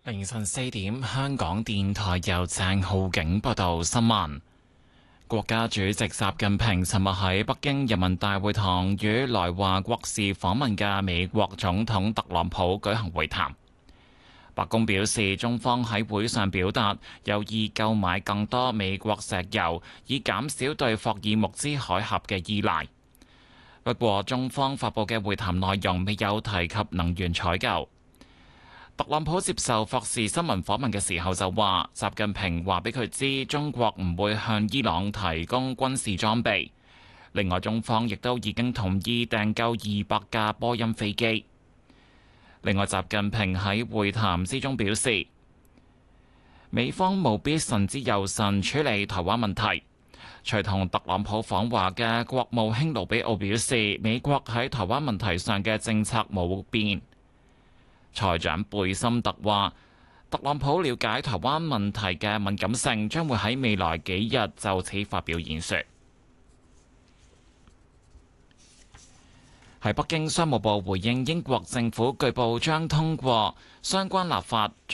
凌晨4點，香港電台由鄭浩景報道新聞。國家主席習近平尋日喺北京人民大會堂與來華國事訪問嘅美國總統特朗普舉行會談。白宮表示，中方喺會上表達有意購買更多美國石油，以減少對霍爾木茲海峽嘅依賴。不過，中方發佈嘅會談內容未有提及能源採購。特朗普接受霍士新聞訪問嘅時候就話，習近平話俾佢知，中國唔會向伊朗提供軍事裝備。另外，中方亦都已經同意訂購200架波音飛機。另外，習近平喺會談之中表示，美方務必慎之又慎處理台灣問題。隨同特朗普訪華嘅國務卿盧比奧表示，美國喺台灣問題上嘅政策冇變。財長貝森特話，特朗普了解台灣問題嘅敏感性，將會喺未來幾日就此發表演說。喺北京，商務部回應英國政府據報將通過相關立法，